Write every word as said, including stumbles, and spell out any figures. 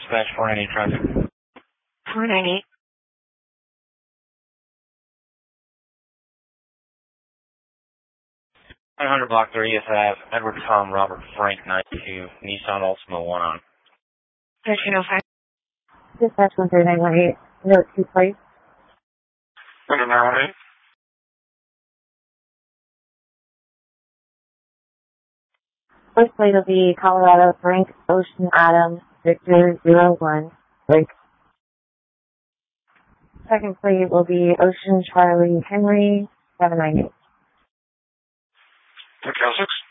Dispatch four ninety-eight traffic. four ninety-eight. one hundred block thirtieth Ave, Edward Tom Robert Frank ninety-two, Nissan Altima one on. thirteen oh five. Dispatch one three nine one eight, note two place. one three nine one eight. First plate will be Colorado Frank Ocean Adam Victor zero one Frank. Second plate will be Ocean Charlie Henry seven nine eight. Cal six.